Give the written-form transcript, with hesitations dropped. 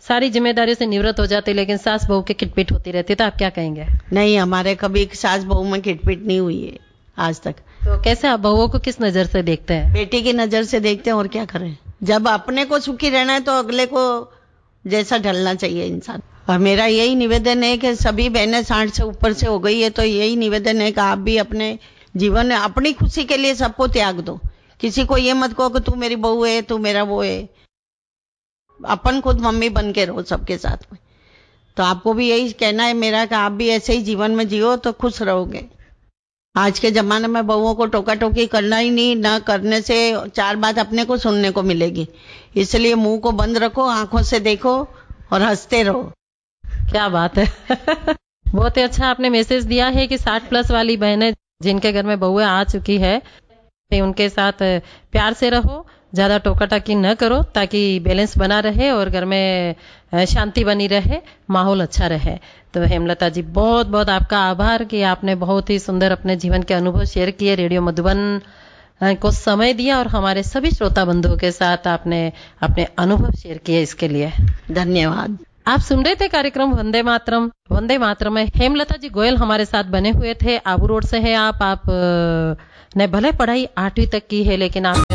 सारी जिम्मेदारियों से निवृत्त हो जाते लेकिन सास बहू की किटपिट होती रहती, तो आप क्या कहेंगे? नहीं, हमारे कभी सास बहू में किटपिट नहीं हुई है आज तक। तो कैसे आप बहुओं को किस नजर से देखते हैं? बेटी की नजर से देखते हैं, और क्या करें। जब अपने को सुखी रहना है तो अगले को जैसा ढलना चाहिए इंसान। और मेरा यही निवेदन है कि सभी बहनें 60 से ऊपर से हो गई है, तो यही निवेदन है कि आप भी अपने जीवन में अपनी खुशी के लिए सबको त्याग दो। किसी को ये मत कहो कि तू मेरी बहू है, तू मेरा वो है। अपन खुद मम्मी बन के रहो सबके साथ में। तो आपको भी यही कहना है मेरा कि आप भी ऐसे ही जीवन में जियो तो खुश रहोगे। आज के जमाने में बहुओं को टोका टोकी करना ही नहीं, ना करने से 4 बात अपने को सुनने को मिलेगी। इसलिए मुंह को बंद रखो, आंखों से देखो और हंसते रहो। क्या बात है। बहुत ही अच्छा आपने मैसेज दिया है कि 60+ वाली बहनें जिनके घर में बहुएं आ चुकी है, उनके साथ प्यार से रहो, ज्यादा टोका टाकी न करो, ताकि बैलेंस बना रहे और घर में शांति बनी रहे, माहौल अच्छा रहे। तो हेमलता जी, बहुत बहुत आपका आभार कि आपने बहुत ही सुंदर अपने जीवन के अनुभव शेयर किए, रेडियो मधुबन को समय दिया और हमारे सभी श्रोता बंधुओं के साथ आपने अपने अनुभव शेयर किए, इसके लिए धन्यवाद। आप सुन रहे थे कार्यक्रम वंदे मातरम। वंदे मातरम में हेमलता जी गोयल हमारे साथ बने हुए थे। आबू रोड से है आप ने भले पढ़ाई 8वीं तक की है, लेकिन आप